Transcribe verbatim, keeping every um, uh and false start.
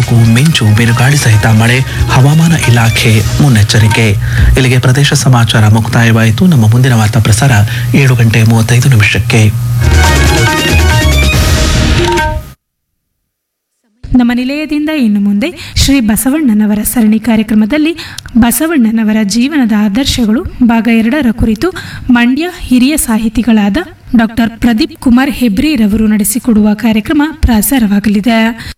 ಗುಡುಗು ಮಿಂಚು ಬಿರುಗಾಳಿ ಸಹಿತ ಮಳೆ ಹವಾಮಾನ ಇಲಾಖೆ ಮುನ್ನೆಚ್ಚರಿಕೆ. ಇಲ್ಲಿಗೆ ಪ್ರದೇಶ ಸಮಾಚಾರ ಮುಕ್ತಾಯವಾಯಿತು. ನಮ್ಮ ಮುಂದಿನ ವಾರ್ತಾ ಪ್ರಸಾರ ಏಳು ಗಂಟೆ ಮೂವತ್ತೈದು ನಿಮಿಷಕ್ಕೆ. ನಮ್ಮ ನಿಲಯದಿಂದ ಇನ್ನು ಮುಂದೆ ಶ್ರೀ ಬಸವಣ್ಣನವರ ಸರಣಿ ಕಾರ್ಯಕ್ರಮದಲ್ಲಿ ಬಸವಣ್ಣನವರ ಜೀವನದ ಆದರ್ಶಗಳು ಭಾಗ ಎರಡರ ಕುರಿತು ಮಂಡ್ಯ ಹಿರಿಯ ಸಾಹಿತಿಗಳಾದ ಡಾಕ್ಟರ್ ಪ್ರದೀಪ್ ಕುಮಾರ್ ಹೆಬ್ರಿರವರು ನಡೆಸಿಕೊಡುವ ಕಾರ್ಯಕ್ರಮ ಪ್ರಸಾರವಾಗಲಿದೆ.